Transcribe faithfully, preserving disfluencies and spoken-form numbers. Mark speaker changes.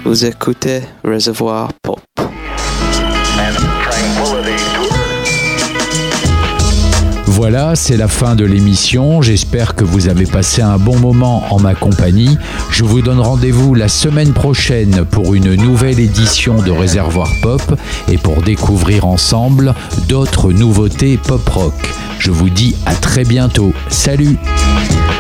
Speaker 1: Vous écoutez Réservoir Pop.
Speaker 2: Voilà, c'est la fin de l'émission. J'espère que vous avez passé un bon moment en ma compagnie. Je vous donne rendez-vous la semaine prochaine pour une nouvelle édition de Réservoir Pop et pour découvrir ensemble d'autres nouveautés pop rock. Je vous dis à très bientôt. Salut!